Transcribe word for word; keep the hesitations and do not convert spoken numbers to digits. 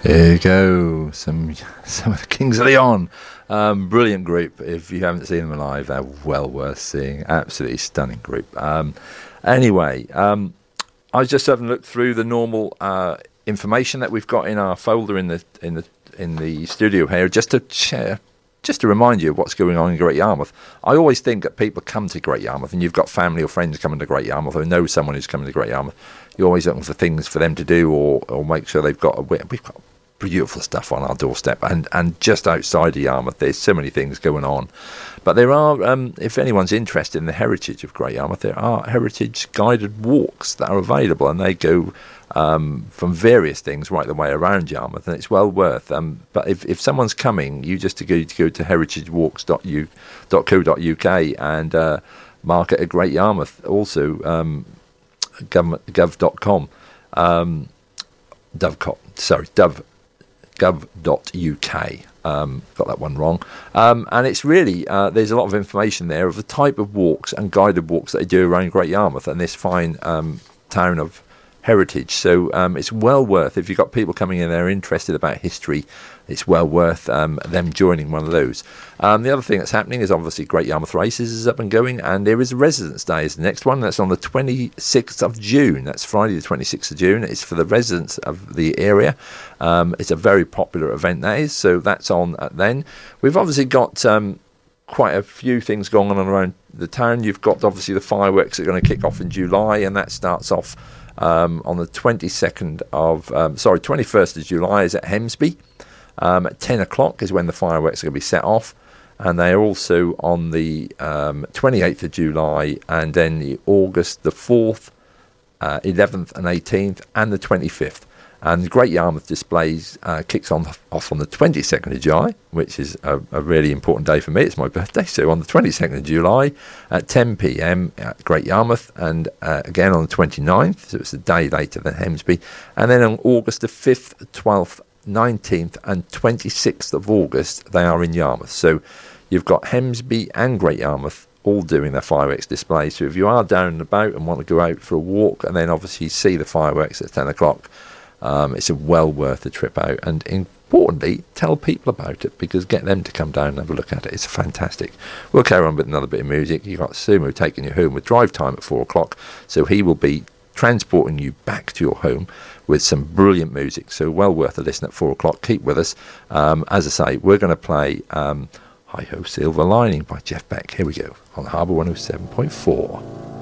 Here you go, some some of the Kings of Leon. Um, brilliant group. If you haven't seen them live, they're well worth seeing. Absolutely stunning group. Um, anyway, um, I was just having a look through the normal uh, information that we've got in our folder in the in the in the studio here, just to share, just to remind you of what's going on in Great Yarmouth. I always think that people come to Great Yarmouth, and you've got family or friends coming to Great Yarmouth, or know someone who's coming to Great Yarmouth. You're always looking for things for them to do, or or make sure they've got a we've got beautiful stuff on our doorstep, and and just outside of Yarmouth there's so many things going on. But there are, um, if anyone's interested in the heritage of Great Yarmouth, there are heritage guided walks that are available, and they go um, from various things right the way around Yarmouth, and it's well worth. Um, but if, if someone's coming, you just to go to go to heritage walks dot co dot uk and uh, mark it at Great Yarmouth. Also, um, gov dot com, um, Dovecot, sorry, Dove. gov dot uk. Um, got that one wrong. Um, and it's really, uh, there's a lot of information there of the type of walks and guided walks that they do around Great Yarmouth and this fine um, town of heritage. So um, it's well worth, if you've got people coming in there interested about history, it's well worth um, them joining one of those. Um, the other thing that's happening is obviously Great Yarmouth Races is up and going, and there is Residents' Day is the next one. That's on the twenty-sixth of June. That's Friday the twenty-sixth of June. It's for the residents of the area. Um, it's a very popular event, that is, so that's on uh, then. We've obviously got um, quite a few things going on around the town. You've got obviously the fireworks that are going to kick off in July, and that starts off um, on the twenty-second of, um, sorry, twenty-first of July is at Hemsby. Um, at ten o'clock is when the fireworks are going to be set off, and they are also on the um, twenty-eighth of July, and then the August the fourth, uh, eleventh and eighteenth, and the twenty-fifth. And the Great Yarmouth Displays uh, kicks on off on the twenty-second of July, which is a, a really important day for me. It's my birthday, so on the twenty-second of July at ten p.m. at Great Yarmouth, and uh, again on the twenty-ninth, so it's a day later than Hemsby, and then on August the fifth, twelfth, nineteenth and twenty-sixth of August they are in Yarmouth. So you've got Hemsby and Great Yarmouth all doing their fireworks display. So if you are down and about and want to go out for a walk and then obviously see the fireworks at ten o'clock, um, it's a well worth a trip out, and importantly tell people about it, because get them to come down and have a look at it. It's fantastic. We'll carry on with another bit of music. You've got Sumo taking you home with drive time at four o'clock, so he will be transporting you back to your home with some brilliant music, so well worth a listen at four o'clock. Keep with us. Um, as I say, we're going to play um, Hi Ho Silver Lining by Jeff Beck. Here we go on Harbour one oh seven point four.